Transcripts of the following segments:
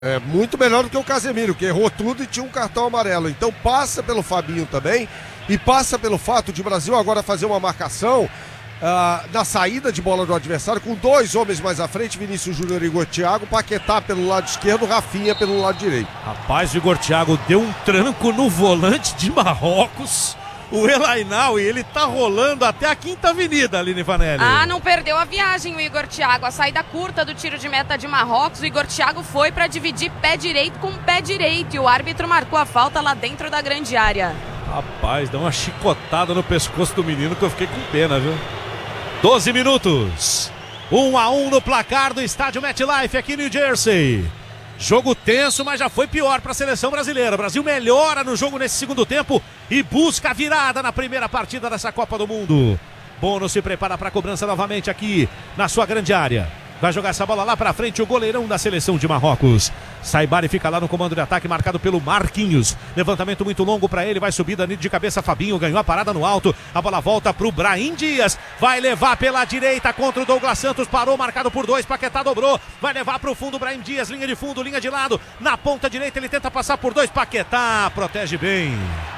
É muito melhor do que o Casemiro, que errou tudo e tinha um cartão amarelo. Então passa pelo Fabinho também e passa pelo fato de o Brasil agora fazer uma marcação na saída de bola do adversário com dois homens mais à frente, Vinícius Júnior e Igor Thiago, Paquetá pelo lado esquerdo, Rafinha pelo lado direito. Rapaz, o Igor Thiago deu um tranco no volante de Marrocos. O El Ainaoui, ele tá rolando até a Quinta Avenida, Aline Vanelli. Não perdeu a viagem o Igor Thiago. A saída curta do tiro de meta de Marrocos, o Igor Thiago foi para dividir pé direito com pé direito e o árbitro marcou a falta lá dentro da grande área. Rapaz, deu uma chicotada no pescoço do menino que eu fiquei com pena, viu? 12 minutos. 1-1 no placar do estádio MetLife aqui em New Jersey. Jogo tenso, mas já foi pior para a seleção brasileira. O Brasil melhora no jogo nesse segundo tempo e busca a virada na primeira partida dessa Copa do Mundo. Bono se prepara para a cobrança novamente aqui na sua grande área. Vai jogar essa bola lá para frente o goleirão da seleção de Marrocos. Saibari fica lá no comando de ataque, marcado pelo Marquinhos. Levantamento muito longo para ele, vai subida de cabeça Fabinho, ganhou a parada no alto. A bola volta para o Brahim Dias. Vai levar pela direita contra o Douglas Santos, parou, marcado por 2, Paquetá dobrou. Vai levar para o fundo o Brahim Dias, linha de fundo, linha de lado. Na ponta direita ele tenta passar por 2, Paquetá protege bem.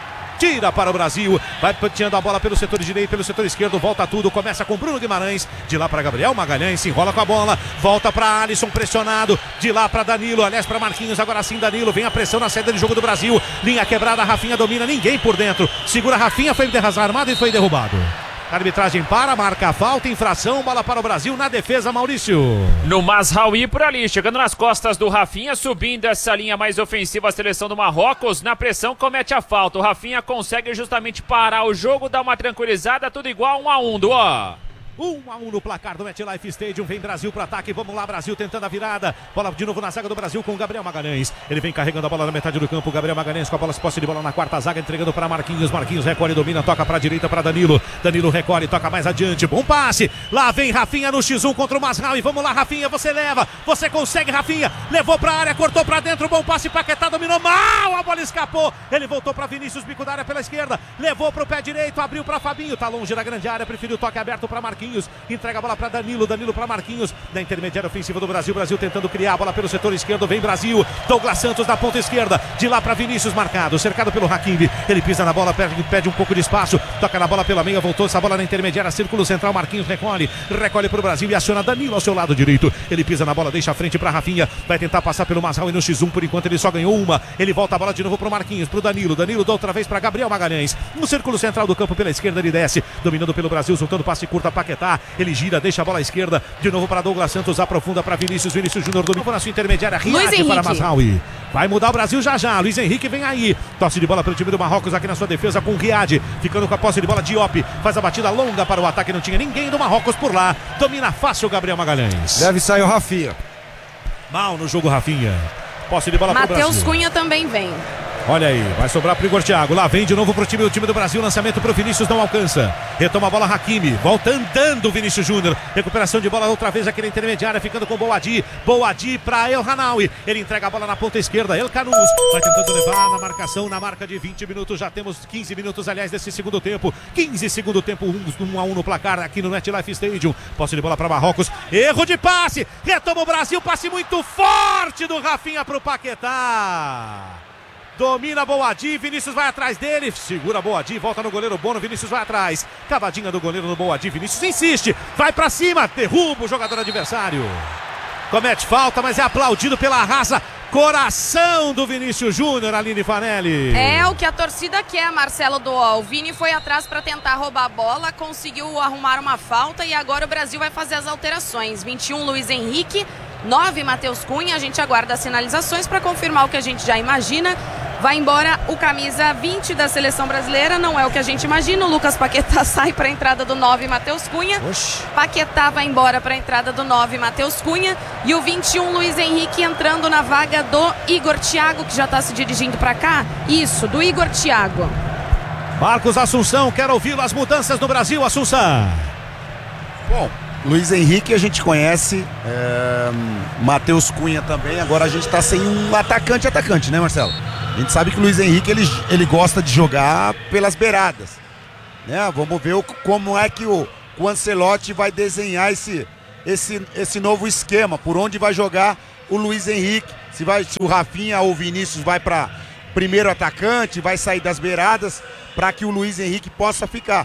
Tira para o Brasil, vai tirando a bola pelo setor direito, pelo setor esquerdo, volta tudo, começa com Bruno Guimarães, de lá para Gabriel Magalhães, se enrola com a bola, volta para Alisson pressionado, de lá para Danilo, aliás para Marquinhos, agora sim Danilo, vem a pressão na saída de jogo do Brasil, linha quebrada, Rafinha domina, ninguém por dentro, segura Rafinha, foi desarmado e foi derrubado. A arbitragem marca a falta, infração, bola para o Brasil na defesa, Maurício. No Mazraoui por ali, chegando nas costas do Rafinha, subindo essa linha mais ofensiva, a seleção do Marrocos, na pressão comete a falta. O Rafinha consegue justamente parar o jogo, dar uma tranquilizada, tudo igual 1-1, Duó. 1-1 no placar do MetLife Stadium, vem Brasil pro ataque, vamos lá Brasil tentando a virada, bola de novo na zaga do Brasil com o Gabriel Magalhães, ele vem carregando a bola na metade do campo, Gabriel Magalhães com a bola, posse de bola na quarta zaga, entregando para Marquinhos, Marquinhos recolhe, domina, toca para a direita para Danilo, Danilo recolhe, toca mais adiante, bom passe, lá vem Rafinha no X1 contra o Mazraoui, vamos lá Rafinha, você leva, você consegue Rafinha, levou para a área, cortou para dentro, bom passe, Paquetá dominou mal, a bola escapou, ele voltou para Vinícius, bico da área pela esquerda, levou para o pé direito, abriu para Fabinho, tá longe da grande área, preferiu o toque aberto para Marquinhos, entrega a bola para Danilo, Danilo para Marquinhos, na intermediária ofensiva do Brasil, Brasil tentando criar a bola pelo setor esquerdo, vem Brasil, Douglas Santos na ponta esquerda, de lá para Vinícius marcado, cercado pelo Hakimi, ele pisa na bola, pede um pouco de espaço, toca na bola pela meia, voltou essa bola na intermediária, círculo central, Marquinhos recolhe para o Brasil e aciona Danilo ao seu lado direito, ele pisa na bola, deixa a frente para Rafinha, vai tentar passar pelo Mazraoui no X1, por enquanto ele só ganhou uma, ele volta a bola de novo para o Marquinhos, para o Danilo, Danilo dá outra vez para Gabriel Magalhães, no círculo central do campo pela esquerda ele desce, dominando pelo Brasil, soltando passe curto a Paquetá, ele gira, deixa a bola à esquerda, de novo para Douglas Santos, aprofunda para Vinícius Júnior, domina na sua intermediária, Riad para Mazraoui, vai mudar o Brasil já, Luiz Henrique vem aí, tosse de bola pelo time do Marrocos aqui na sua defesa com o Riad, ficando com a posse de bola, Diop, faz a batida longa para o ataque, não tinha ninguém do Marrocos por lá, domina fácil o Gabriel Magalhães. Deve sair o Rafinha. Mal no jogo Rafinha, posse de bola para o Brasil. Matheus Cunha também vem. Olha aí, vai sobrar pro Igor Thiago, lá vem de novo pro time do Brasil, lançamento pro Vinícius, não alcança, retoma a bola Hakimi, volta andando o Vinícius Júnior, recuperação de bola outra vez aqui na intermediária, ficando com Boadi para El Ainaoui, ele entrega a bola na ponta esquerda, El Kanous, vai tentando levar na marcação, na marca de 20 minutos, já temos 15 minutos aliás desse segundo tempo, 15 segundo tempo, 1-1 no placar aqui no MetLife Stadium, posse de bola para Marrocos, erro de passe, retoma o Brasil, passe muito forte do Rafinha pro Paquetá. Domina Boadi, Vinícius vai atrás dele, segura Boadi, volta no goleiro Bono, Vinícius vai atrás, cavadinha do goleiro no Boadi, Vinícius insiste, vai pra cima, derruba o jogador adversário, comete falta, mas é aplaudido pela raça, coração do Vinícius Júnior, Aline Vanelli. É o que a torcida quer, Marcelo Duó. O Vini foi atrás para tentar roubar a bola, conseguiu arrumar uma falta e agora o Brasil vai fazer as alterações. 21, Luiz Henrique, 9, Matheus Cunha. A gente aguarda as sinalizações para confirmar o que a gente já imagina. Vai embora o camisa 20 da seleção brasileira, não é o que a gente imagina. O Lucas Paquetá sai para a entrada do 9, Matheus Cunha. Oxi. Paquetá vai embora para a entrada do 9, Matheus Cunha. E o 21, Luiz Henrique, entrando na vaga do Igor Thiago, que já está se dirigindo para cá. Isso, do Igor Thiago. Marcos Assunção, quero ouvi-lo, as mudanças no Brasil, Assunção. Bom, Luiz Henrique a gente conhece, Matheus Cunha também, agora a gente está sem um atacante, né, Marcelo? A gente sabe que o Luiz Henrique ele gosta de jogar pelas beiradas, né? Vamos ver como é que o Ancelotti vai desenhar esse novo esquema, por onde vai jogar o Luiz Henrique, se o Rafinha ou o Vinícius vai para primeiro atacante, vai sair das beiradas para que o Luiz Henrique possa ficar.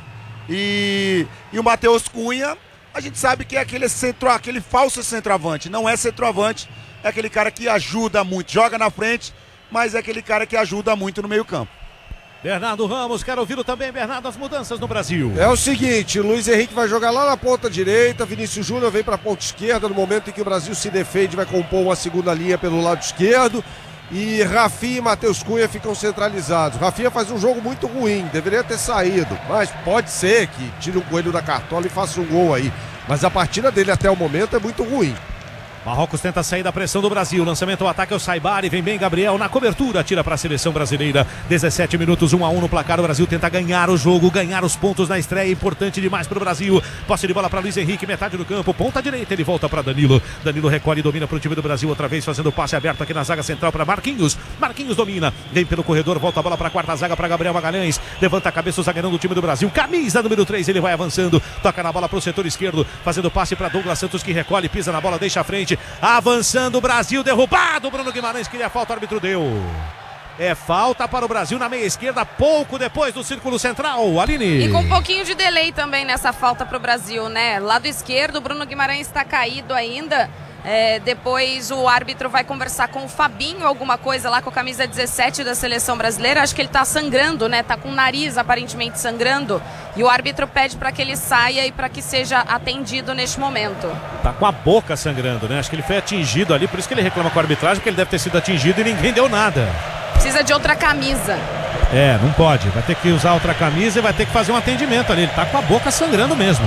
E o Matheus Cunha, a gente sabe que é aquele falso centroavante, não é centroavante, é aquele cara que ajuda muito, joga na frente, mas é aquele cara que ajuda muito no meio campo. Bernardo Ramos, quero ouvi-lo também, Bernardo, as mudanças no Brasil. É o seguinte, o Luiz Henrique vai jogar lá na ponta direita, Vinícius Júnior vem para a ponta esquerda, no momento em que o Brasil se defende, vai compor uma segunda linha pelo lado esquerdo, e Rafinha e Matheus Cunha ficam centralizados. Rafinha faz um jogo muito ruim, deveria ter saído, mas pode ser que tire um coelho da cartola e faça um gol aí, mas a partida dele até o momento é muito ruim. Marrocos tenta sair da pressão do Brasil. Lançamento ao ataque é o Saibari. Vem bem Gabriel na cobertura. Tira para a seleção brasileira. 17 minutos, 1-1 no placar. O Brasil tenta ganhar o jogo, ganhar os pontos na estreia. Importante demais para o Brasil. Posse de bola para Luiz Henrique, metade do campo. Ponta direita, ele volta para Danilo. Danilo recolhe e domina para o time do Brasil. Outra vez fazendo passe aberto aqui na zaga central para Marquinhos. Marquinhos domina. Vem pelo corredor, volta a bola para a quarta zaga para Gabriel Magalhães. Levanta a cabeça o zagueirão do time do Brasil. Camisa número 3, ele vai avançando. Toca na bola para o setor esquerdo. Fazendo passe para Douglas Santos que recolhe, pisa na bola, deixa a frente. Avançando o Brasil, derrubado, Bruno Guimarães queria falta, o árbitro deu. É falta para o Brasil na meia esquerda, pouco depois do círculo central, Aline. E com um pouquinho de delay também nessa falta para o Brasil, né? Lado esquerdo, Bruno Guimarães está caído ainda. Depois o árbitro vai conversar com o Fabinho, alguma coisa lá com a camisa 17 da seleção brasileira. Acho que ele tá sangrando, né? Tá com o nariz aparentemente sangrando. E o árbitro pede para que ele saia e para que seja atendido neste momento. Tá com a boca sangrando, né? Acho que ele foi atingido ali, por isso que ele reclama com a arbitragem, porque ele deve ter sido atingido e ninguém deu nada. Precisa de outra camisa. Não pode. Vai ter que usar outra camisa e vai ter que fazer um atendimento ali. Ele tá com a boca sangrando mesmo.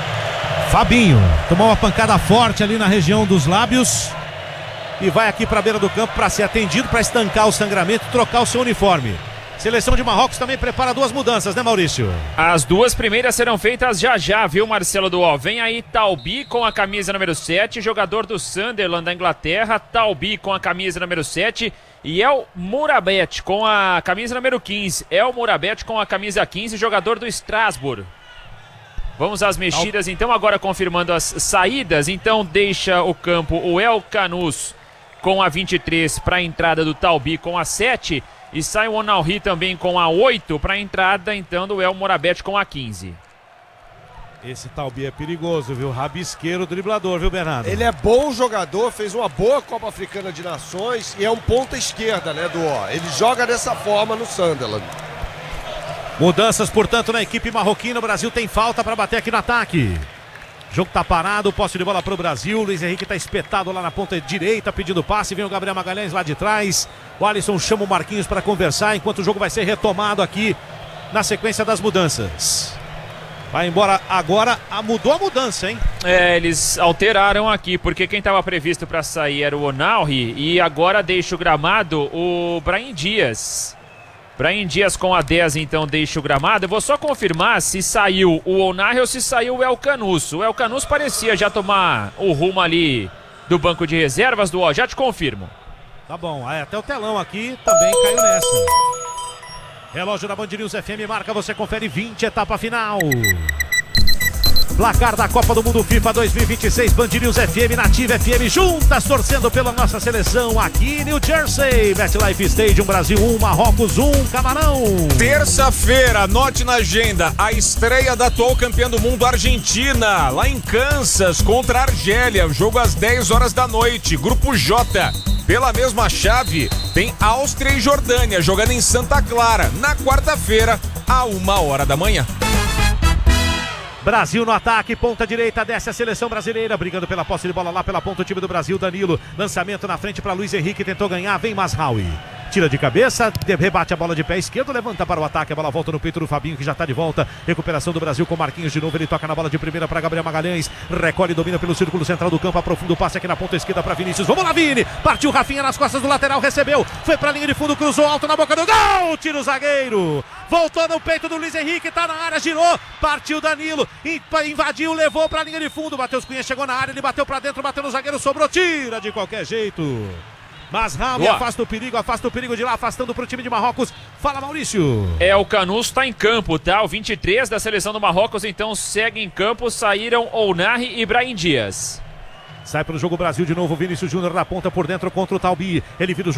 Fabinho tomou uma pancada forte ali na região dos lábios e vai aqui para a beira do campo para ser atendido, para estancar o sangramento e trocar o seu uniforme. Seleção de Marrocos também prepara 2 mudanças, né, Maurício? As 2 primeiras serão feitas já, viu, Marcelo Duó? Vem aí Talbi com a camisa número 7, jogador do Sunderland da Inglaterra. Talbi com a camisa número 7 e El Mourabet com a camisa número 15. El Mourabet com a camisa 15, jogador do Strasbourg. Vamos às mexidas, então, agora confirmando as saídas. Então deixa o campo o El Canus com a 23 para a entrada do Talbi com a 7. E sai o Onalri também com a 8 para a entrada, então, do El Mourabet com a 15. Esse Talbi é perigoso, viu? Rabisqueiro driblador, viu, Bernardo? Ele é bom jogador, fez uma boa Copa Africana de Nações e é um ponta esquerda, né, Ele joga dessa forma no Sunderland. Mudanças, portanto, na equipe marroquina. O Brasil tem falta para bater aqui no ataque. O jogo tá parado, posse de bola para o Brasil. Luiz Henrique tá espetado lá na ponta direita, pedindo passe. Vem o Gabriel Magalhães lá de trás. O Alisson chama o Marquinhos para conversar, enquanto o jogo vai ser retomado aqui na sequência das mudanças. Vai embora agora, mudou a mudança, hein? Eles alteraram aqui, porque quem estava previsto para sair era o Onalri e agora deixa o gramado o Brahim Dias. Brahim Dias com a 10, então, deixa o gramado. Eu vou só confirmar se saiu o Onalri ou se saiu o El Canus. O El Canus parecia já tomar o rumo ali do banco de reservas do já te confirmo. Tá bom, até o telão aqui também caiu nessa. Relógio da Band News FM marca, você confere 20, etapa final. Placar da Copa do Mundo FIFA 2026, Band News FM, Nativa FM, juntas torcendo pela nossa seleção aqui em New Jersey. MetLife Stadium, Brasil 1, Marrocos 1, Camarão. Terça-feira, anote na agenda, a estreia da atual campeã do mundo Argentina, lá em Kansas, contra a Argélia, jogo às 10 horas da noite, Grupo J. Pela mesma chave, tem Áustria e Jordânia, jogando em Santa Clara, na quarta-feira, à 1h da manhã. Brasil no ataque, ponta direita, desce a seleção brasileira, brigando pela posse de bola lá pela ponta, o time do Brasil, Danilo, lançamento na frente para Luiz Henrique, tentou ganhar, vem Mazraoui. Tira de cabeça, rebate a bola de pé esquerdo, levanta para o ataque, a bola volta no peito do Fabinho, que já está de volta. Recuperação do Brasil com Marquinhos de novo, ele toca na bola de primeira para Gabriel Magalhães, recolhe e domina pelo círculo central do campo, aprofunda o passe aqui na ponta esquerda para Vinícius. Vamos lá, Vini! Partiu Rafinha nas costas do lateral, recebeu, foi para a linha de fundo, cruzou alto na boca do gol! Tira o zagueiro! Voltou no peito do Luiz Henrique, tá na área, girou, partiu Danilo, invadiu, levou para a linha de fundo. Matheus Cunha chegou na área, ele bateu para dentro, bateu no zagueiro, sobrou, tira de qualquer jeito. Mazraoui afasta o perigo de lá, afastando para o time de Marrocos. Fala, Maurício. O Canus está em campo, tá? O 23 da seleção do Marrocos, então, segue em campo. Saíram Onalri e Brahim Dias. Sai pelo jogo Brasil de novo. Vinícius Júnior na ponta por dentro contra o Taubi. Ele vira o